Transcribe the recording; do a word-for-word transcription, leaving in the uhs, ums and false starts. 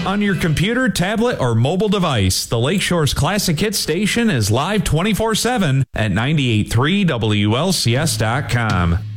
On your computer, tablet, or mobile device, the Lakeshore's Classic Hits station is live twenty-four seven at ninety-eight point three W L C S dot com.